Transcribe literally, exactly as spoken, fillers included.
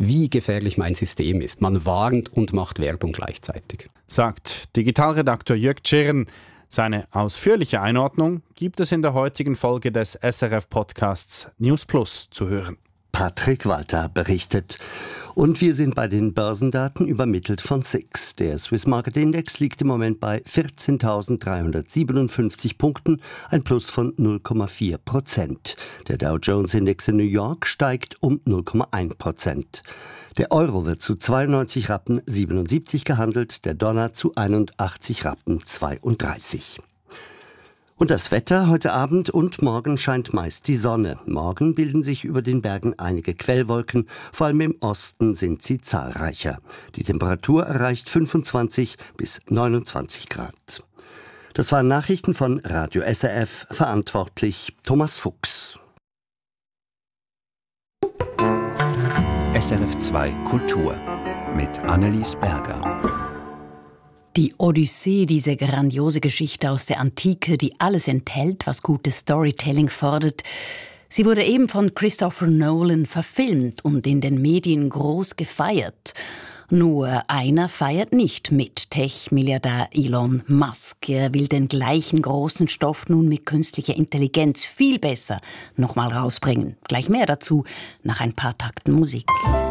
wie gefährlich mein System ist. Man warnt und macht Werbung gleichzeitig. Sagt Digitalredakteur Jörg Tschirn. Seine ausführliche Einordnung gibt es in der heutigen Folge des S R F-Podcasts News Plus zu hören. Patrick Walter berichtet. Und wir sind bei den Börsendaten übermittelt von S I X. Der Swiss Market Index liegt im Moment bei vierzehntausenddreihundertsiebenundfünfzig Punkten, ein Plus von null Komma vier Prozent. Der Dow Jones Index in New York steigt um null Komma eins Prozent. Der Euro wird zu zweiundneunzig Rappen siebenundsiebzig gehandelt, der Dollar zu einundachtzig Rappen zweiunddreißig. Und das Wetter heute Abend und morgen scheint meist die Sonne. Morgen bilden sich über den Bergen einige Quellwolken, vor allem im Osten sind sie zahlreicher. Die Temperatur erreicht fünfundzwanzig bis neunundzwanzig Grad. Das waren Nachrichten von Radio S R F, verantwortlich Thomas Fuchs. S R F zwei Kultur mit Annelies Berger. Die Odyssee, diese grandiose Geschichte aus der Antike, die alles enthält, was gutes Storytelling fordert. Sie wurde eben von Christopher Nolan verfilmt und in den Medien groß gefeiert. Nur einer feiert nicht mit, Tech-Milliardär Elon Musk. Er will den gleichen großen Stoff nun mit künstlicher Intelligenz viel besser nochmal rausbringen. Gleich mehr dazu nach ein paar Takten Musik.